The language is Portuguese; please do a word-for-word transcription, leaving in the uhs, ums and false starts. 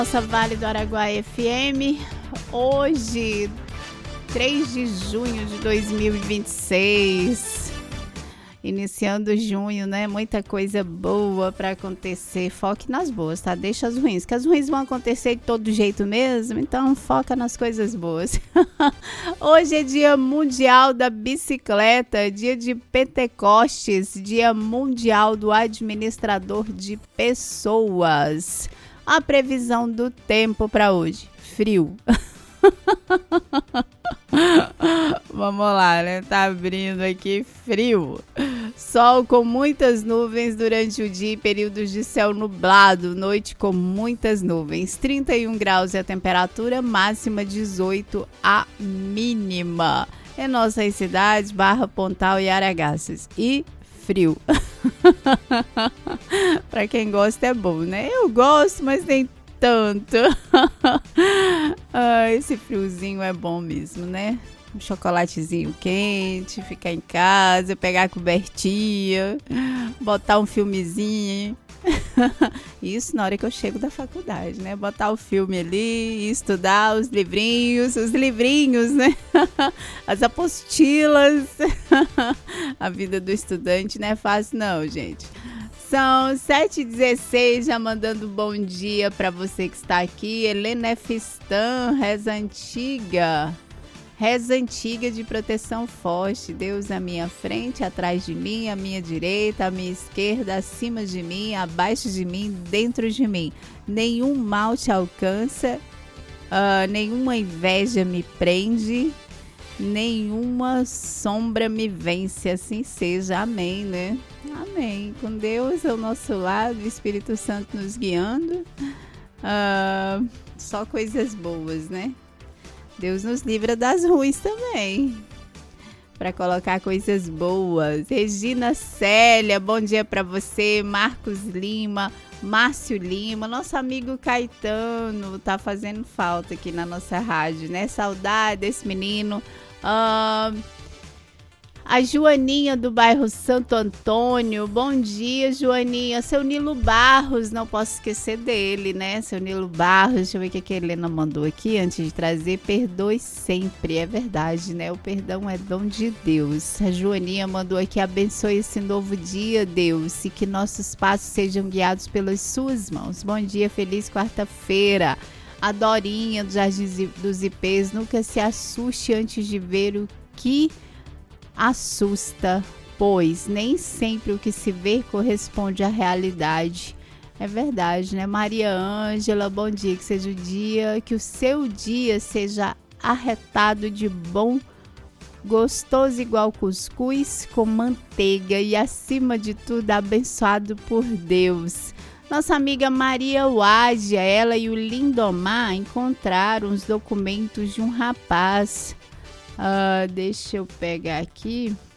Nossa Vale do Araguaia F M, hoje, três de junho de dois mil e vinte e seis, iniciando junho, né? Muita coisa boa para acontecer. Foque nas boas, tá? Deixa as ruins, que as ruins vão acontecer de todo jeito mesmo, então foca nas coisas boas. Hoje é Dia Mundial da Bicicleta, dia de Pentecostes, Dia Mundial do Administrador de Pessoas. A previsão do tempo para hoje: frio. Vamos lá, né? Tá abrindo aqui, frio. Sol com muitas nuvens durante o dia e períodos de céu nublado. Noite com muitas nuvens. trinta e um graus é a temperatura, máxima dezoito a mínima. Em nossas cidades, Barra, Pontal e Aragaças. E frio. Pra quem gosta é bom, né? Eu gosto, mas nem tanto. Ah, esse friozinho é bom mesmo, né? Um chocolatezinho quente, ficar em casa, pegar a cobertinha, botar um filmezinho. Isso na hora que eu chego da faculdade, né? Botar o filme ali, estudar os livrinhos, os livrinhos, né? As apostilas. A vida do estudante não é fácil não, gente. São sete e dezesseis, já mandando bom dia para você que está aqui. Helena F. Stan, reza antiga. Reza antiga de proteção forte. Deus à minha frente, atrás de mim, à minha direita, à minha esquerda, acima de mim, abaixo de mim, dentro de mim. Nenhum mal te alcança, uh, nenhuma inveja me prende, nenhuma sombra me vence. Assim seja. Amém, né? Amém. Com Deus ao nosso lado, o Espírito Santo nos guiando. Uh, só coisas boas, né? Deus nos livra das ruins também, para colocar coisas boas. Regina Célia, bom dia para você. Marcos Lima, Márcio Lima, nosso amigo Caetano, tá fazendo falta aqui na nossa rádio, né? Saudade desse menino. Uh, a Joaninha do bairro Santo Antônio, bom dia, Joaninha. Seu Nilo Barros, não posso esquecer dele, né? Seu Nilo Barros, deixa eu ver o que a Helena mandou aqui antes de trazer. Perdoe sempre, é verdade, né? O perdão é dom de Deus. A Joaninha mandou aqui: abençoe esse novo dia, Deus, e que nossos passos sejam guiados pelas suas mãos. Bom dia, feliz quarta-feira. A Dorinha do Jardim dos Ipês, nunca se assuste antes de ver o que assusta, pois nem sempre o que se vê corresponde à realidade. É verdade, né? Maria Ângela, bom dia, que seja o dia, que o seu dia seja arretado de bom, gostoso igual cuscuz com manteiga e, acima de tudo, abençoado por Deus. Nossa amiga Maria Wádia, ela e o Lindomar encontraram os documentos de um rapaz. Uh, deixa eu pegar aqui.